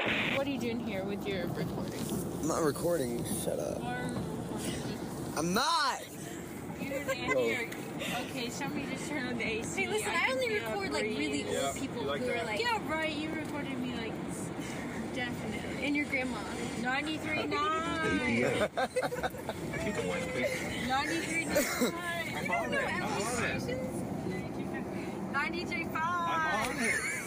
What are you doing here with your recording? I'm not recording. Shut up. I'm not! You're an idiot. Okay, somebody just turn on the AC. Hey, listen, I only record like really old people like who that? are like. Yeah, right. You recorded me like definitely. And your grandma. 93.9. Keep the white face. 93.9. You don't know LA stations? 93.5. I'm on it.